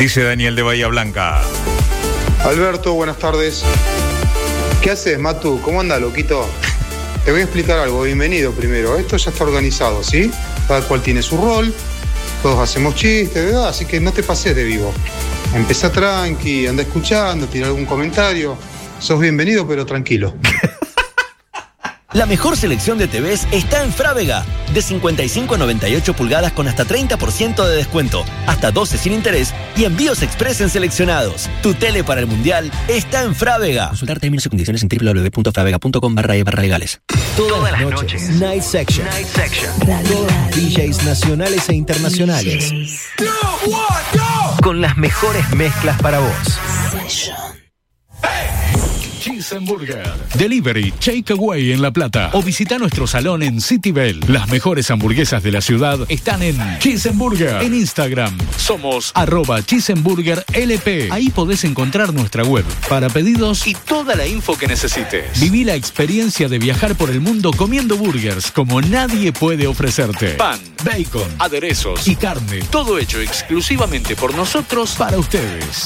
Dice Daniel de Bahía Blanca. Alberto, buenas tardes. ¿Qué haces, Matu? ¿Cómo anda, loquito? Te voy a explicar algo. Bienvenido primero. Esto ya está organizado, ¿sí? Cada cual tiene su rol. Todos hacemos chistes, ¿verdad? Así que no te pases de vivo. Empezá tranqui, anda escuchando, tira algún comentario. Sos bienvenido, pero tranquilo. La mejor selección de TVs está en Frávega. De 55 a 98 pulgadas con hasta 30% de descuento, hasta 12 sin interés y envíos express en seleccionados. Tu tele para el Mundial está en Frávega. Consultar términos y condiciones en www.fravega.com/legales. Todas las noches. Night Section. Radio. DJs nacionales e internacionales. Con las mejores mezclas para vos. Cheeseburger. Delivery, Takeaway en La Plata. O visita nuestro salón en City Bell. Las mejores hamburguesas de la ciudad están en Cheeseburger. En Instagram somos @Cheeseburger LP. Ahí podés encontrar nuestra web para pedidos y toda la info que necesites. Viví la experiencia de viajar por el mundo comiendo burgers como nadie puede ofrecerte. Pan, bacon, aderezos y carne. Todo hecho exclusivamente por nosotros para ustedes.